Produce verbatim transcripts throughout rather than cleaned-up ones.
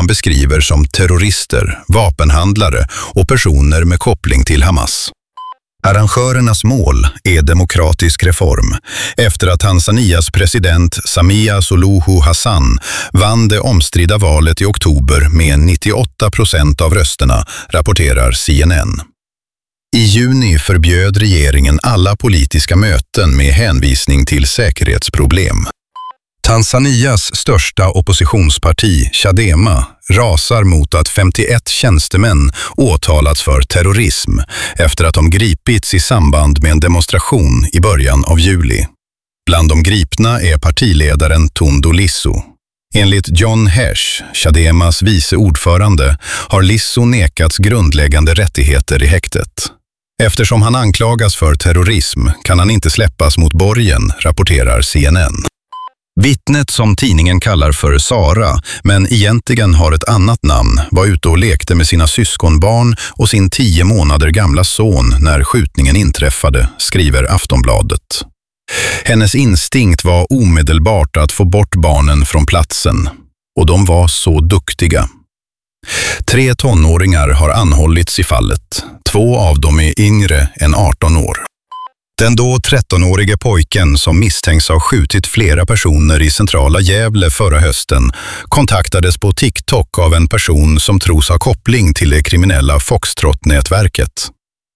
man beskriver som terrorister, vapenhandlare och personer med koppling till Hamas. Arrangörernas mål är demokratisk reform efter att Tanzanias president Samia Suluhu Hassan vann det omstridda valet i oktober med nittioåtta procent av rösterna, rapporterar C N N. I juni förbjöd regeringen alla politiska möten med hänvisning till säkerhetsproblem. Tanzanias största oppositionsparti, Chadema, rasar mot att femtioett tjänstemän åtalats för terrorism efter att de gripits i samband med en demonstration i början av juli. Bland de gripna är partiledaren Tundu Lissu. Enligt John Hesh, Chademas vice ordförande, har Lissu nekats grundläggande rättigheter i häktet. Eftersom han anklagas för terrorism kan han inte släppas mot borgen, rapporterar C N N. Vittnet som tidningen kallar för Sara, men egentligen har ett annat namn, var ute och lekte med sina syskonbarn och sin tio månader gamla son när skjutningen inträffade, skriver Aftonbladet. Hennes instinkt var omedelbart att få bort barnen från platsen, och de var så duktiga. Tre tonåringar har anhållits i fallet. Två av dem är yngre än arton år. Den då trettonårige pojken som misstänks ha skjutit flera personer i centrala Gävle förra hösten kontaktades på TikTok av en person som tros ha koppling till det kriminella Foxtrot-nätverket.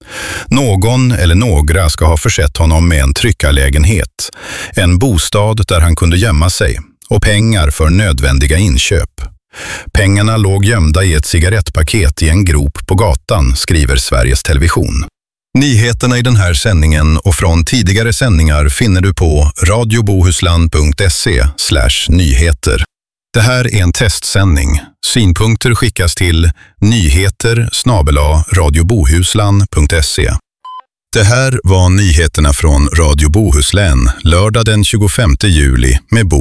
Någon eller några ska ha försett honom med en tryckarlägenhet, en bostad där han kunde gömma sig och pengar för nödvändiga inköp. Pengarna låg gömda i ett cigarettpaket i en grop på gatan, skriver Sveriges Television. Nyheterna i den här sändningen och från tidigare sändningar finner du på radiobohuslän punkt se slash nyheter. Det här är en testsändning. Synpunkter skickas till nyheter snabel-a radiobohuslän punkt se. Det här var nyheterna från Radio Bohuslän lördag den tjugofemte juli med Bo